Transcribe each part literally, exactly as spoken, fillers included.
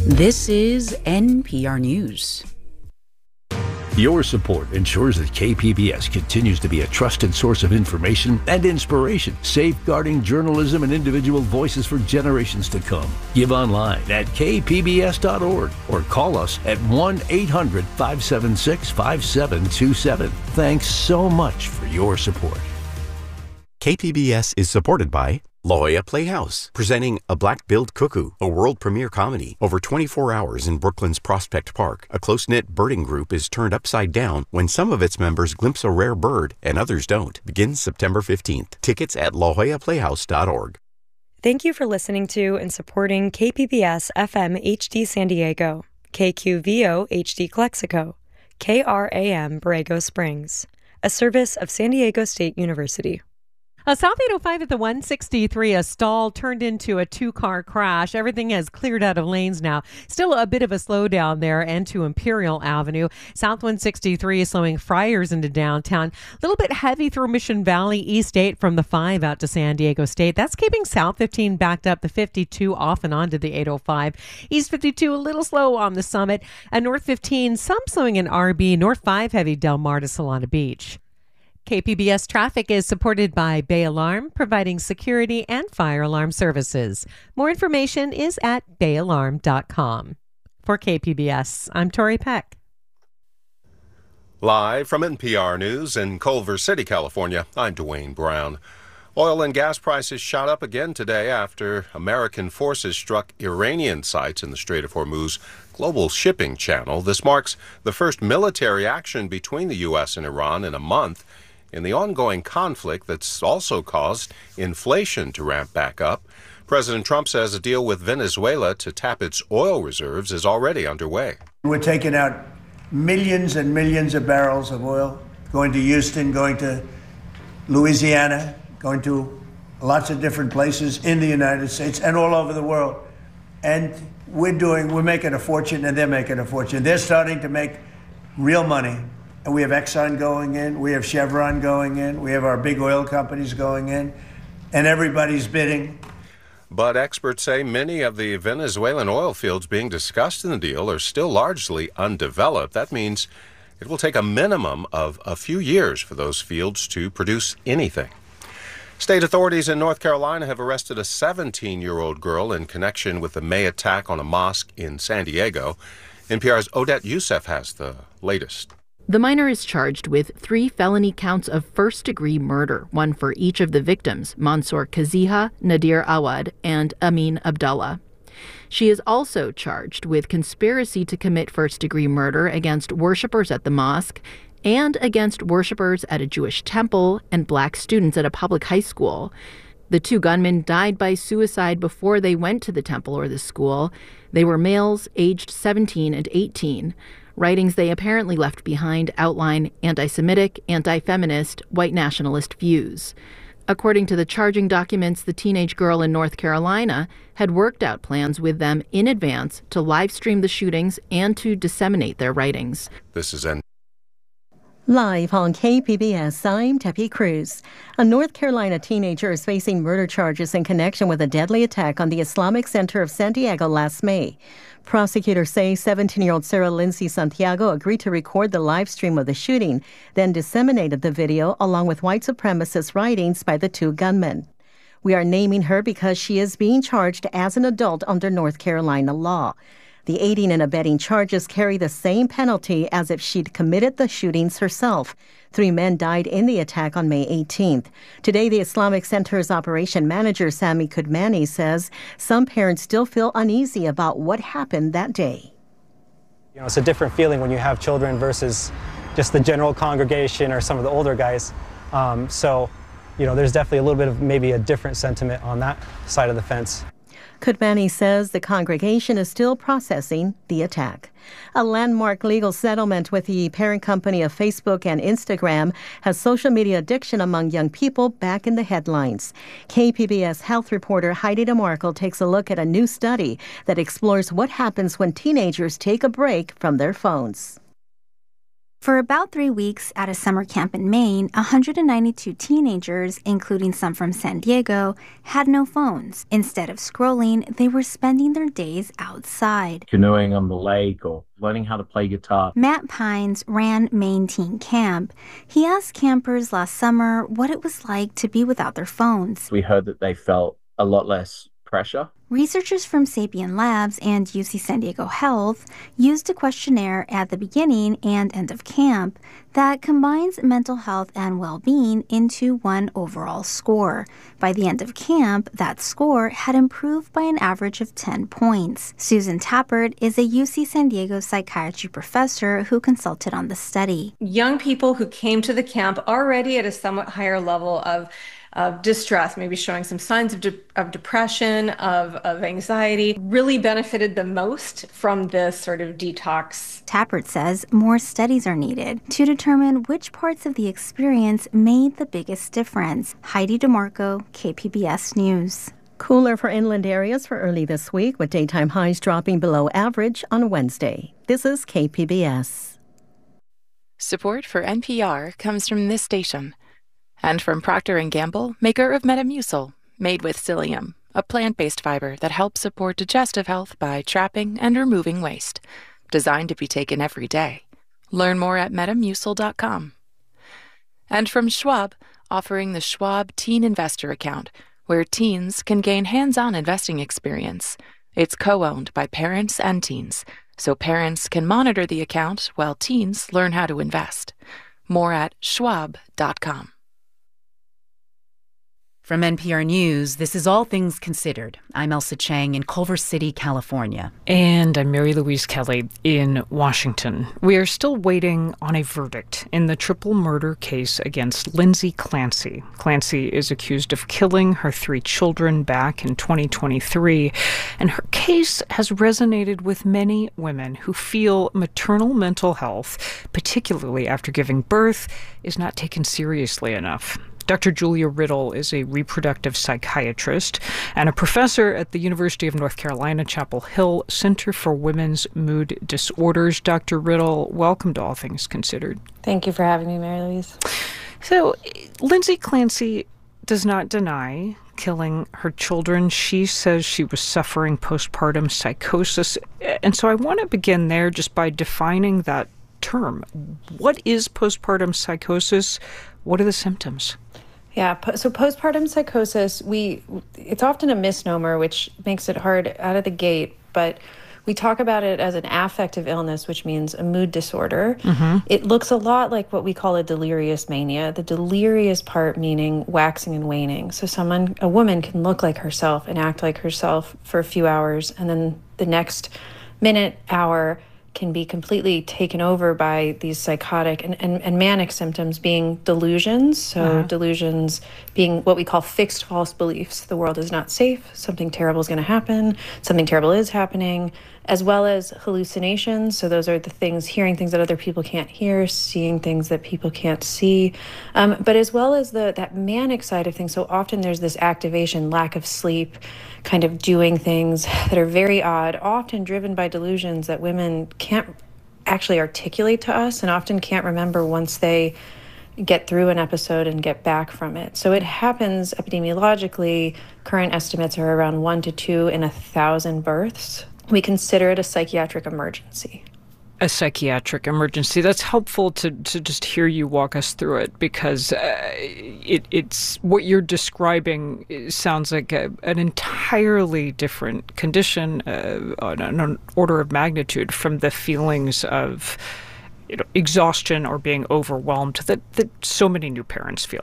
This is N P R News. Your support ensures that K P B S continues to be a trusted source of information and inspiration, safeguarding journalism and individual voices for generations to come. Give online at k p b s dot org or call us at one eight hundred five seven six five seven two seven. Thanks so much for your support. K P B S is supported by La Jolla Playhouse, presenting A Black-Billed Cuckoo, a world premiere comedy. Over twenty-four hours in Brooklyn's Prospect Park, a close-knit birding group is turned upside down when some of its members glimpse a rare bird and others don't. Begins September fifteenth. Tickets at la jolla playhouse dot org. Thank you for listening to and supporting K P B S F M H D San Diego, K Q V O H D Calexico, K R A M Borrego Springs, a service of San Diego State University. Uh, South eight oh five at the one sixty-three, a stall turned into a two-car crash. Everything has cleared out of lanes now. Still a bit of a slowdown there and to Imperial Avenue. South one sixty-three is slowing Friars into downtown. A little bit heavy through Mission Valley, East eight from the five out to San Diego State. That's keeping South fifteen backed up, the fifty-two off and on to the eight oh five. East fifty-two a little slow on the Summit. And North fifteen, some slowing in R B. North five heavy Del Mar to Solana Beach. K P B S Traffic is supported by Bay Alarm, providing security and fire alarm services. More information is at bay alarm dot com. For K P B S, I'm Tori Peck. Live from N P R News in Culver City, California, I'm Dwayne Brown. Oil and gas prices shot up again today after American forces struck Iranian sites in the Strait of Hormuz global shipping channel. This marks the first military action between the U S and Iran in a month, in the ongoing conflict that's also caused inflation to ramp back up. President Trump says a deal with Venezuela to tap its oil reserves is already underway. We're taking out millions and millions of barrels of oil, going to Houston, going to Louisiana, going to lots of different places in the United States and all over the world. And we're doing, we're making a fortune and they're making a fortune. They're starting to make real money. And we have Exxon going in, we have Chevron going in, we have our big oil companies going in, and everybody's bidding. But experts say many of the Venezuelan oil fields being discussed in the deal are still largely undeveloped. That means it will take a minimum of a few years for those fields to produce anything. State authorities in North Carolina have arrested a seventeen-year-old girl in connection with the May attack on a mosque in San Diego. N P R's Odette Youssef has the latest. The minor is charged with three felony counts of first-degree murder, one for each of the victims, Mansour Kaziha, Nadir Awad, and Amin Abdullah. She is also charged with conspiracy to commit first-degree murder against worshippers at the mosque and against worshippers at a Jewish temple and black students at a public high school. The two gunmen died by suicide before they went to the temple or the school. They were males aged seventeen and eighteen. Writings they apparently left behind outline anti-Semitic, anti-feminist, white nationalist views. According to the charging documents, the teenage girl in North Carolina had worked out plans with them in advance to live stream the shootings and to disseminate their writings. This is N. Live on K P B S, I'm Tepi Cruz. A North Carolina teenager is facing murder charges in connection with a deadly attack on the Islamic Center of San Diego last May. Prosecutors say seventeen-year-old Sarah Lindsay Santiago agreed to record the live stream of the shooting, then disseminated the video along with white supremacist writings by the two gunmen. We are naming her because she is being charged as an adult under North Carolina law. The aiding and abetting charges carry the same penalty as if she'd committed the shootings herself. Three men died in the attack on May eighteenth. Today, the Islamic Center's operation manager, Sami Kudmani, says some parents still feel uneasy about what happened that day. You know, it's a different feeling when you have children versus just the general congregation or some of the older guys. Um, so, you know, there's definitely a little bit of maybe a different sentiment on that side of the fence. Kudmani says the congregation is still processing the attack. A landmark legal settlement with the parent company of Facebook and Instagram has social media addiction among young people back in the headlines. K P B S health reporter Heidi DeMarco takes a look at a new study that explores what happens when teenagers take a break from their phones. For about three weeks at a summer camp in Maine, one hundred ninety-two teenagers, including some from San Diego, had no phones. Instead of scrolling, they were spending their days outside. Canoeing on the lake or learning how to play guitar. Matt Pines ran Maine Teen Camp. He asked campers last summer what it was like to be without their phones. We heard that they felt a lot less pressure. Researchers from Sapien Labs and U C San Diego Health used a questionnaire at the beginning and end of camp that combines mental health and well-being into one overall score. By the end of camp, that score had improved by an average of ten points. Susan Tappert is a U C San Diego psychiatry professor who consulted on the study. Young people who came to the camp already at a somewhat higher level of of distress, maybe showing some signs of, de- of depression, of, of anxiety, really benefited the most from this sort of detox. Tappert says more studies are needed to determine which parts of the experience made the biggest difference. Heidi DeMarco, K P B S News. Cooler for inland areas for early this week, with daytime highs dropping below average on Wednesday. This is K P B S. Support for N P R comes from this station. And from Procter and Gamble, maker of Metamucil, made with psyllium, a plant-based fiber that helps support digestive health by trapping and removing waste. Designed to be taken every day. Learn more at metamucil dot com. And from Schwab, offering the Schwab Teen Investor Account, where teens can gain hands-on investing experience. It's co-owned by parents and teens, so parents can monitor the account while teens learn how to invest. More at schwab dot com. From N P R News, this is All Things Considered. I'm Elsa Chang in Culver City, California. And I'm Mary Louise Kelly in Washington. We are still waiting on a verdict in the triple murder case against Lindsay Clancy. Clancy is accused of killing her three children back in twenty twenty-three, and her case has resonated with many women who feel maternal mental health, particularly after giving birth, is not taken seriously enough. Doctor Julia Riddle is a reproductive psychiatrist and a professor at the University of North Carolina, Chapel Hill Center for Women's Mood Disorders. Doctor Riddle, welcome to All Things Considered. Thank you for having me, Mary Louise. So, Lindsay Clancy does not deny killing her children. She says she was suffering postpartum psychosis. And so I want to begin there just by defining that term. What is postpartum psychosis? What are the symptoms? Yeah, so postpartum psychosis, we it's often a misnomer, which makes it hard out of the gate, but we talk about it as an affective illness, which means a mood disorder. Mm-hmm. It looks a lot like what we call a delirious mania, the delirious part meaning waxing and waning. So someone, a woman can look like herself and act like herself for a few hours, and then the next minute, hour, can be completely taken over by these psychotic and, and, and manic symptoms being delusions. So uh-huh. delusions being what we call fixed false beliefs. The world is not safe. Something terrible is going to happen. Something terrible is happening, as well as hallucinations. So those are the things, hearing things that other people can't hear, seeing things that people can't see. Um, but as well as the that manic side of things. So often there's this activation, lack of sleep, kind of doing things that are very odd, often driven by delusions that women can't actually articulate to us and often can't remember once they get through an episode and get back from it. So it happens epidemiologically. Current estimates are around one to two in a thousand births. We consider it a psychiatric emergency. A psychiatric emergency. That's helpful to, to just hear you walk us through it, because uh, it, it's what you're describing sounds like a, an entirely different condition, uh, on an order of magnitude from the feelings of, you know, exhaustion or being overwhelmed that, that so many new parents feel.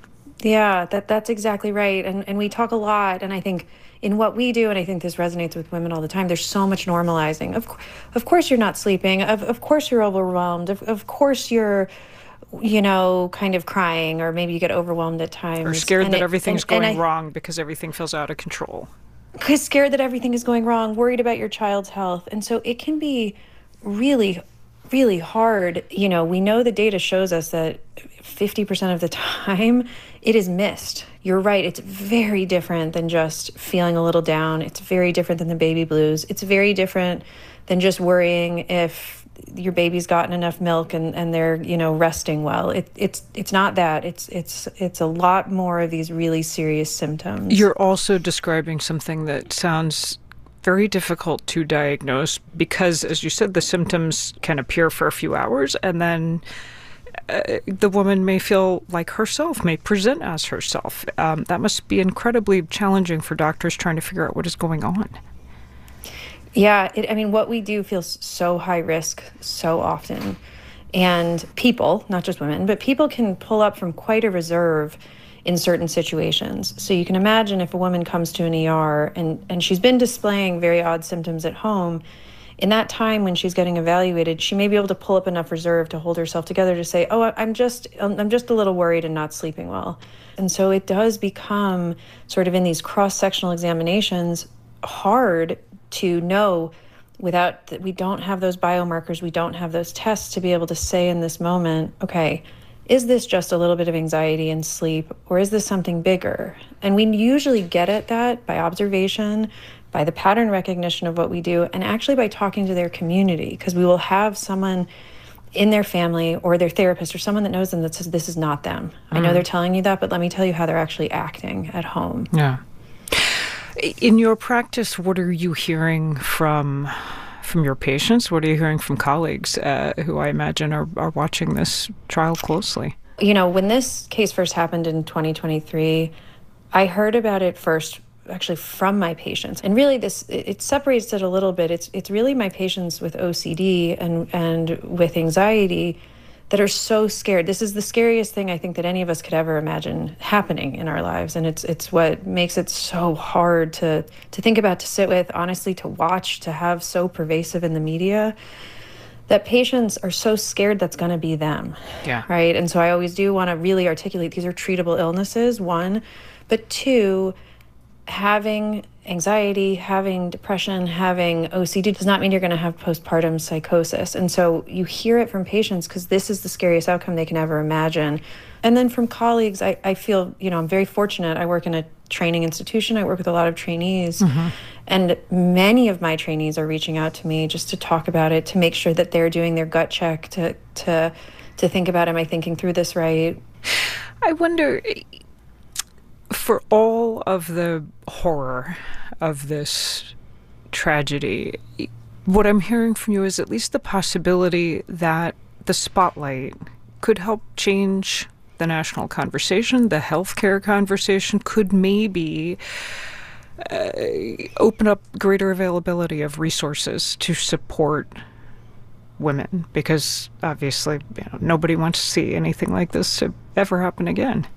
Yeah, that that's exactly right. And and we talk a lot, and I think in what we do, and I think this resonates with women all the time, there's so much normalizing. Of of course you're not sleeping. Of of course you're overwhelmed. Of of course you're, you know, kind of crying, or maybe you get overwhelmed at times. Or scared and that it, everything's and, going and I, wrong because everything feels out of control. Because scared that everything is going wrong, worried about your child's health. And so it can be really, really hard. You know, we know the data shows us that fifty percent of the time it is missed. You're right. It's very different than just feeling a little down. It's very different than the baby blues. It's very different than just worrying if your baby's gotten enough milk and, and they're, you know, resting well. It, it's it's not that. It's it's it's a lot more of these really serious symptoms. You're also describing something that sounds very difficult to diagnose because, as you said, the symptoms can appear for a few hours and then uh, the woman may feel like herself, may present as herself. Um, that must be incredibly challenging for doctors trying to figure out what is going on. Yeah, it, I mean, what we do feels so high risk so often. And people, not just women, but people can pull up from quite a reserve in certain situations. So you can imagine if a woman comes to an E R and, and she's been displaying very odd symptoms at home, in that time when she's getting evaluated, she may be able to pull up enough reserve to hold herself together to say, oh, I'm just, I'm just a little worried and not sleeping well. And so it does become sort of in these cross-sectional examinations hard to know without that we don't have those biomarkers, we don't have those tests to be able to say in this moment, okay, is this just a little bit of anxiety and sleep, or is this something bigger? And we usually get at that by observation, by the pattern recognition of what we do, and actually by talking to their community, because we will have someone in their family or their therapist or someone that knows them that says, this is not them. Mm. I know they're telling you that, but let me tell you how they're actually acting at home. Yeah. In your practice, what are you hearing from from your patients? What are you hearing from colleagues uh, who I imagine are, are watching this trial closely? You know, when this case first happened in twenty twenty-three, I heard about it first actually from my patients. And really this, it, it separates it a little bit. It's it's really my patients with O C D and, and with anxiety that are so scared. This is the scariest thing I think that any of us could ever imagine happening in our lives. And it's it's what makes it so hard to to think about, to sit with, honestly, to watch, to have so pervasive in the media, that patients are so scared that's going to be them. Yeah. Right? And so I always do want to really articulate these are treatable illnesses, one, but two, having anxiety, having depression, having O C D does not mean you're going to have postpartum psychosis. And so you hear it from patients because this is the scariest outcome they can ever imagine. And then from colleagues, I, I feel, you know, I'm very fortunate. I work in a training institution. I work with a lot of trainees. Mm-hmm. And many of my trainees are reaching out to me just to talk about it, to make sure that they're doing their gut check, to to to think about, am I thinking through this right? I wonder, for all of the horror of this tragedy, what I'm hearing from you is at least the possibility that the spotlight could help change the national conversation, the healthcare conversation, could maybe uh, open up greater availability of resources to support women, because obviously, you know, nobody wants to see anything like this to ever happen again.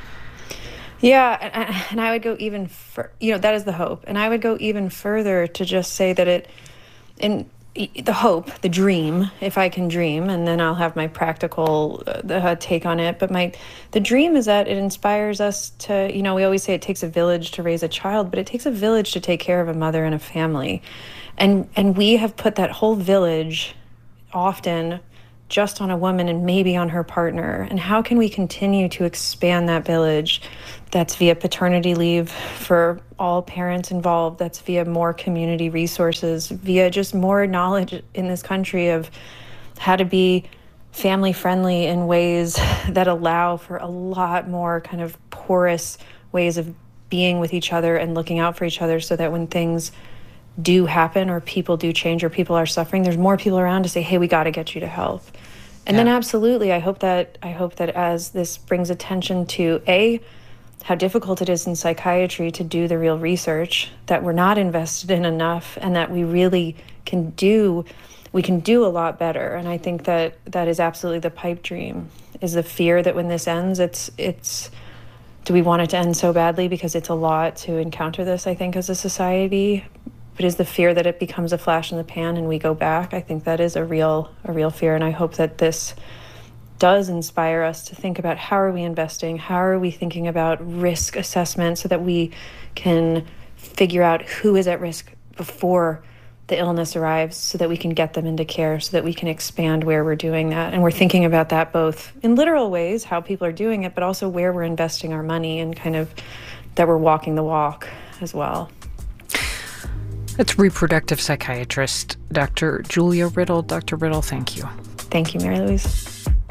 Yeah, and, and I would go even further, you know, that is the hope. And I would go even further to just say that it, in the hope, the dream, if I can dream, and then I'll have my practical uh, take on it. But my, the dream is that it inspires us to, you know, we always say it takes a village to raise a child, but it takes a village to take care of a mother and a family. And, and we have put that whole village often just on a woman and maybe on her partner. And how can we continue to expand that village? That's via paternity leave for all parents involved. That's via more community resources, via just more knowledge in this country of how to be family friendly in ways that allow for a lot more kind of porous ways of being with each other and looking out for each other, so that when things do happen or people do change or people are suffering, there's more people around to say, hey, we got to get you to health. And yeah. then absolutely, I hope that I hope that as this brings attention to A, how difficult it is in psychiatry to do the real research, that we're not invested in enough, and that we really can do, we can do a lot better. And I think that that is absolutely the pipe dream, is the fear that when this ends, it's, it's, do we want it to end so badly? Because it's a lot to encounter this, I think, as a society. But is the fear that it becomes a flash in the pan and we go back? I think that is a real, a real fear. And I hope that this does inspire us to think about, how are we investing? How are we thinking about risk assessment so that we can figure out who is at risk before the illness arrives, so that we can get them into care, so that we can expand where we're doing that. And we're thinking about that both in literal ways, how people are doing it, but also where we're investing our money, and kind of that we're walking the walk as well. That's reproductive psychiatrist Doctor Julia Riddle. Doctor Riddle, thank you. Thank you, Mary Louise.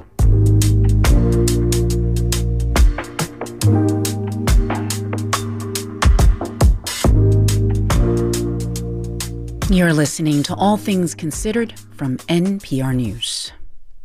You're listening to All Things Considered from N P R News.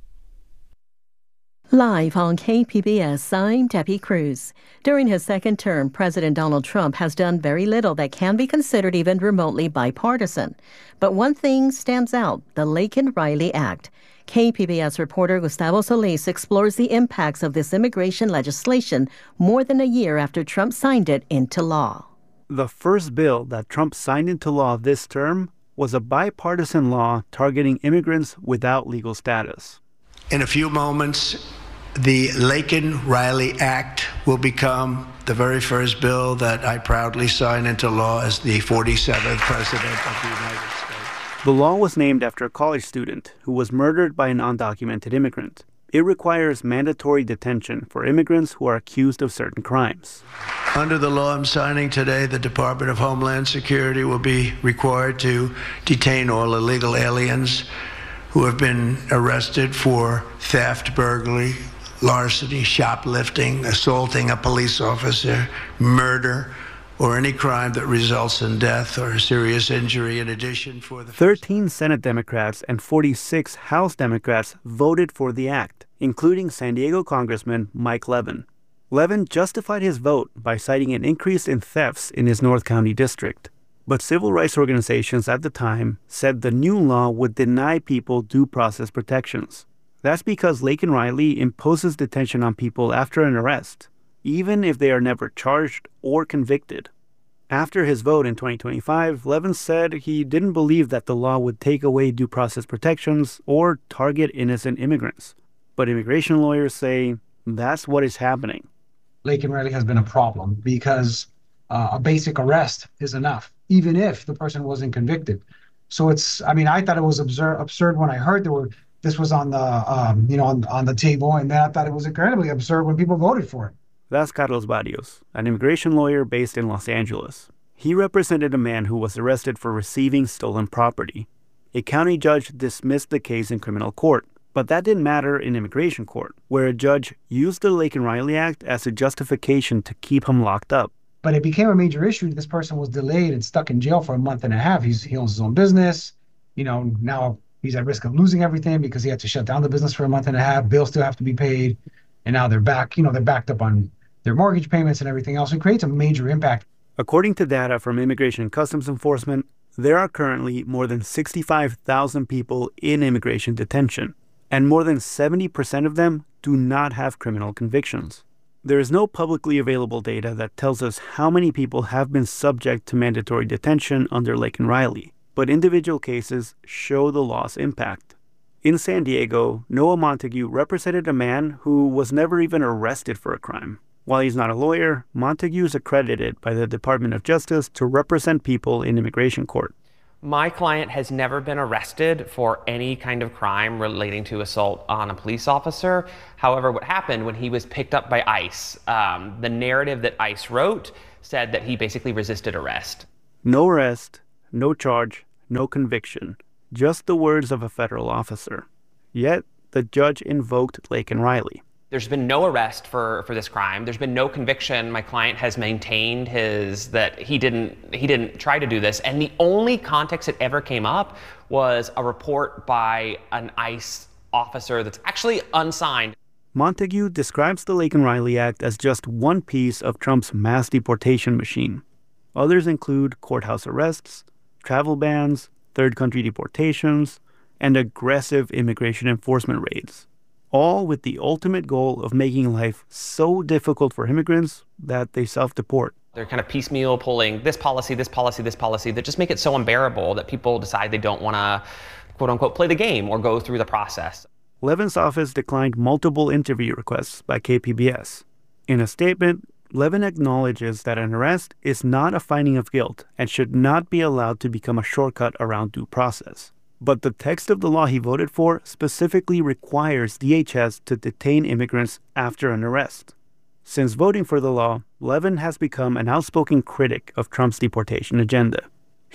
Live on K P B S, I'm Debbie Cruz. During his second term, President Donald Trump has done very little that can be considered even remotely bipartisan. But one thing stands out, the Laken Riley Act. K P B S reporter Gustavo Solis explores the impacts of this immigration legislation more than a year after Trump signed it into law. The first bill that Trump signed into law this term was a bipartisan law targeting immigrants without legal status. In a few moments, the Laken Riley Act will become the very first bill that I proudly sign into law as the forty-seventh President of the United States. The law was named after a college student who was murdered by an undocumented immigrant. It requires mandatory detention for immigrants who are accused of certain crimes. Under the law I'm signing today, the Department of Homeland Security will be required to detain all illegal aliens who have been arrested for theft, burglary, larceny, shoplifting, assaulting a police officer, murder, or any crime that results in death or serious injury. In addition, for the thirteen Senate Democrats and forty-six House Democrats voted for the act, including San Diego Congressman Mike Levin. Levin justified his vote by citing an increase in thefts in his North County district. But civil rights organizations at the time said the new law would deny people due process protections. That's because Laken Riley imposes detention on people after an arrest, even if they are never charged or convicted. After his vote in twenty twenty-five, Levin said he didn't believe that the law would take away due process protections or target innocent immigrants. But immigration lawyers say that's what is happening. Laken Riley has been a problem because uh, a basic arrest is enough, even if the person wasn't convicted. So it's, I mean, I thought it was absurd, absurd when I heard there were, this was on the, um, you know, on, on the table, and then I thought it was incredibly absurd when people voted for it. That's Carlos Barrios, an immigration lawyer based in Los Angeles. He represented a man who was arrested for receiving stolen property. A county judge dismissed the case in criminal court, but that didn't matter in immigration court, where a judge used the Laken Riley Act as a justification to keep him locked up. But it became a major issue. This person was delayed and stuck in jail for a month and a half. He's, he owns his own business. You know, now he's at risk of losing everything because he had to shut down the business for a month and a half. Bills still have to be paid. And now they're back, you know, they're backed up on their mortgage payments and everything else. It creates a major impact. According to data from Immigration and Customs Enforcement, there are currently more than sixty-five thousand people in immigration detention, and more than seventy percent of them do not have criminal convictions. There is no publicly available data that tells us how many people have been subject to mandatory detention under Laken Riley, but individual cases show the law's impact. In San Diego, Noah Montague represented a man who was never even arrested for a crime. While he's not a lawyer, Montague is accredited by the Department of Justice to represent people in immigration court. My client has never been arrested for any kind of crime relating to assault on a police officer. However, what happened when he was picked up by ICE, um, the narrative that ICE wrote said that he basically resisted arrest. No arrest, no charge, no conviction, just the words of a federal officer. Yet, the judge invoked Laken Riley. There's been no arrest for, for this crime. There's been no conviction. My client has maintained his that he didn't he didn't try to do this. And the only context that ever came up was a report by an ICE officer that's actually unsigned. Montague describes the Laken Riley Act as just one piece of Trump's mass deportation machine. Others include courthouse arrests, travel bans, third country deportations, and aggressive immigration enforcement raids. All with the ultimate goal of making life so difficult for immigrants that they self-deport. They're kind of piecemeal pulling this policy, this policy, this policy that just make it so unbearable that people decide they don't want to, quote unquote, play the game or go through the process. Levin's office declined multiple interview requests by K P B S. In a statement, Levin acknowledges that an arrest is not a finding of guilt and should not be allowed to become a shortcut around due process. But the text of the law he voted for specifically requires D H S to detain immigrants after an arrest. Since voting for the law, Levin has become an outspoken critic of Trump's deportation agenda.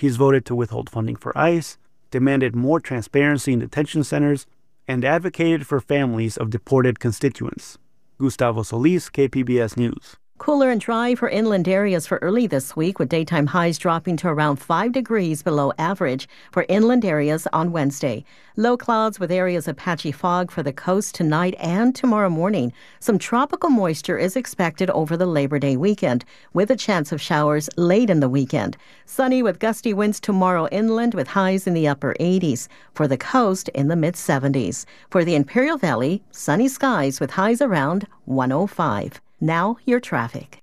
He's voted to withhold funding for ICE, demanded more transparency in detention centers, and advocated for families of deported constituents. Gustavo Solis, K P B S News. Cooler and dry for inland areas for early this week, with daytime highs dropping to around five degrees below average for inland areas on Wednesday. Low clouds with areas of patchy fog for the coast tonight and tomorrow morning. Some tropical moisture is expected over the Labor Day weekend, with a chance of showers late in the weekend. Sunny with gusty winds tomorrow inland, with highs in the upper eighties. For the coast, in the mid seventies. For the Imperial Valley, sunny skies with highs around one oh five. Now, your traffic.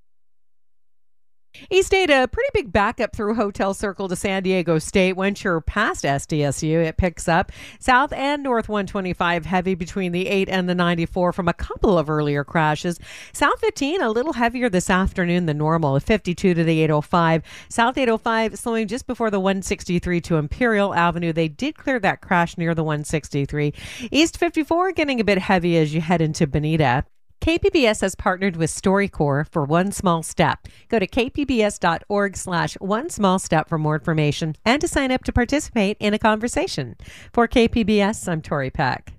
East eight, a pretty big backup through Hotel Circle to San Diego State. Once you're past S D S U, it picks up. South and North one twenty-five heavy between the eight and the ninety-four from a couple of earlier crashes. South fifteen, a little heavier this afternoon than normal, fifty-two to the eight oh five. South eight oh five slowing just before the one sixty-three to Imperial Avenue. They did clear that crash near the one sixty-three. East fifty-four getting a bit heavy as you head into Bonita. K P B S has partnered with StoryCorps for One Small Step. Go to kpbs.org slash one small step for more information and to sign up to participate in a conversation. For K P B S, I'm Tori Peck.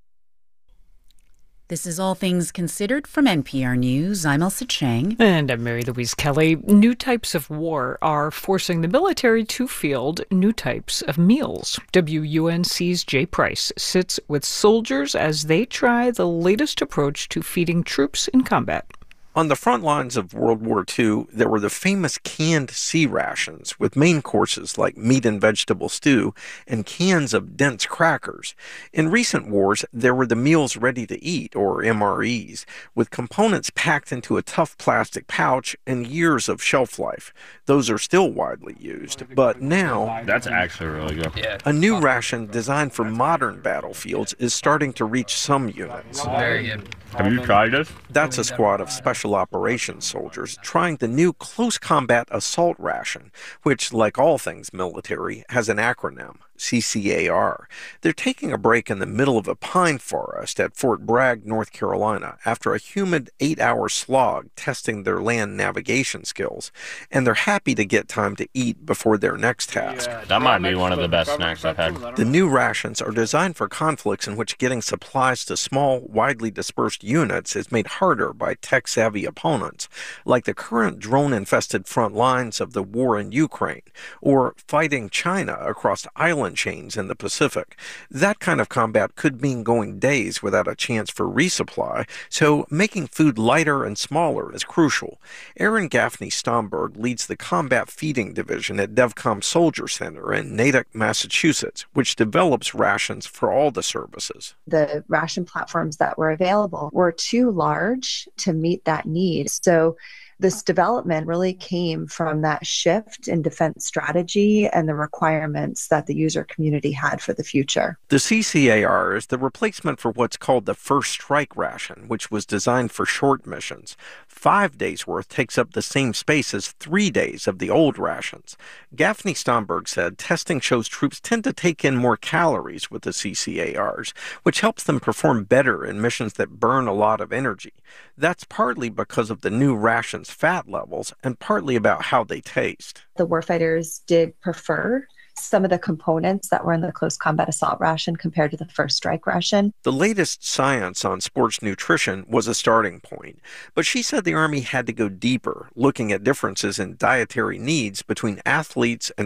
This is All Things Considered from N P R News. I'm Elsa Chang. And I'm Mary Louise Kelly. New types of war are forcing the military to field new types of meals. W U N C's Jay Price sits with soldiers as they try the latest approach to feeding troops in combat. On the front lines of World War Two, there were the famous canned sea rations with main courses like meat and vegetable stew and cans of dense crackers. In recent wars, there were the meals ready to eat, or M R Es, with components packed into a tough plastic pouch and years of shelf life. Those are still widely used, but now... That's actually really good. Yeah. A new ration designed for modern battlefields is starting to reach some units. Very good. Have you tried this? That's a squad of special operations soldiers trying the new close combat assault ration, which, like all things military, has an acronym, C C A R. They're taking a break in the middle of a pine forest at Fort Bragg, North Carolina, after a humid eight-hour slog testing their land navigation skills, and they're happy to get time to eat before their next task. That might be one of the best snacks I've had. The new rations are designed for conflicts in which getting supplies to small, widely dispersed units is made harder by tech-savvy opponents, like the current drone-infested front lines of the war in Ukraine, or fighting China across island chains in the Pacific. That kind of combat could mean going days without a chance for resupply, so making food lighter and smaller is crucial. Aaron Gaffney Stomberg leads the Combat Feeding Division at DEVCOM Soldier Center in Natick, Massachusetts, which develops rations for all the services. The ration platforms that were available were too large to meet that need. So this development really came from that shift in defense strategy and the requirements that the user community had for the future. The C C A R is the replacement for what's called the First Strike ration, which was designed for short missions. Five days' worth takes up the same space as three days of the old rations. Gaffney Stomberg said testing shows troops tend to take in more calories with the C C A Rs, which helps them perform better in missions that burn a lot of energy. That's partly because of the new ration's fat levels and partly about how they taste. The warfighters did prefer some of the components that were in the close combat assault ration compared to the First Strike ration. The latest science on sports nutrition was a starting point, but she said the Army had to go deeper, looking at differences in dietary needs between athletes and